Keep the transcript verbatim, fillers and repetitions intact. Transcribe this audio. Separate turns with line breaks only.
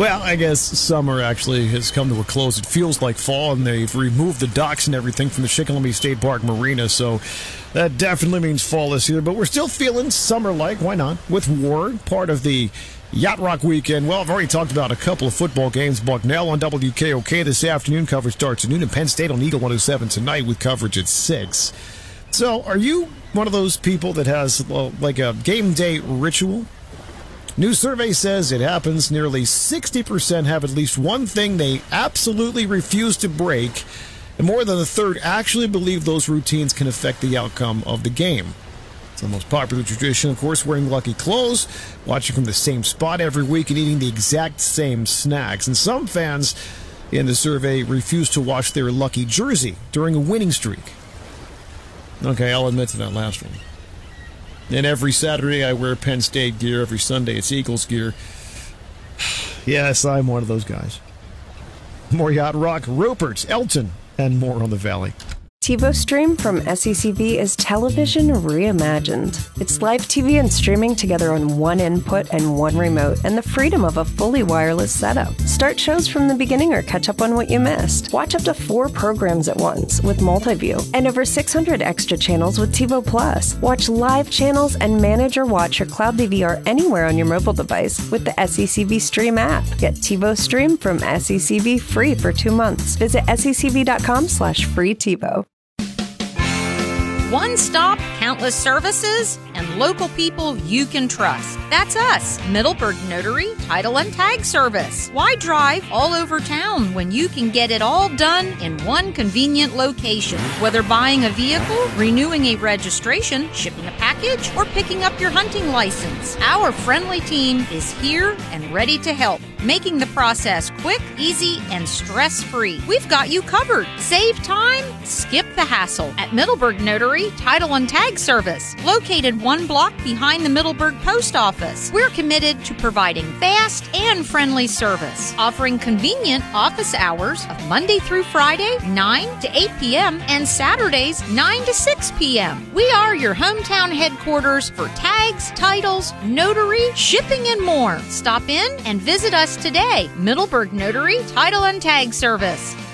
Well, I guess summer actually has come to a close. It feels like fall, and they've removed the docks and everything from the Shikellamy State Park Marina, so that definitely means fall this year. But we're still feeling summer-like. Why not? With Ward, part of the Yacht Rock weekend. Well, I've already talked about a couple of football games. Bucknell on W K O K this afternoon. Coverage starts at noon, and Penn State on Eagle one oh seven tonight with coverage at six. So, are you one of those people that has well, like a game day ritual? New survey says it happens. Nearly sixty percent have at least one thing they absolutely refuse to break, and more than a third actually believe those routines can affect the outcome of the game. It's the most popular tradition, of course, wearing lucky clothes, watching from the same spot every week, and eating the exact same snacks. And some fans in the survey refuse to wash their lucky jersey during a winning streak. Okay, I'll admit to that last one. And every Saturday I wear Penn State gear. Every Sunday it's Eagles gear. Yes, I'm one of those guys. More Yacht Rock, Rupert, Elton, and more on the Valley.
TiVo Stream from S E C V is television reimagined. It's live T V and streaming together on one input and one remote, and the freedom of a fully wireless setup. Start shows from the beginning or catch up on what you missed. Watch up to four programs at once with multi-view, and over six hundred extra channels with TiVo Plus. Watch live channels and manage or watch your cloud D V R anywhere on your mobile device with the S E C V Stream app. Get TiVo Stream from S E C V free for two months. Visit secv.com slash free TiVo.
One stop, countless services, and local people you can trust. That's us, Middleburg Notary Title and Tag Service. Why drive all over town when you can get it all done in one convenient location? Whether buying a vehicle, renewing a registration, shipping a package, or picking up your hunting license, our friendly team is here and ready to help, making the process quick, easy, and stress-free. We've got you covered. Save time, skip the hassle at Middleburg Notary Title and Tag Service, located one block behind the Middleburg Post Office. We're committed to providing fast and friendly service, offering convenient office hours of Monday through Friday, nine to eight p.m., and Saturdays, nine to six p.m. We are your hometown headquarters for tags, titles, notary, shipping, and more. Stop in and visit us today. Middleburg Notary Title and Tag Service.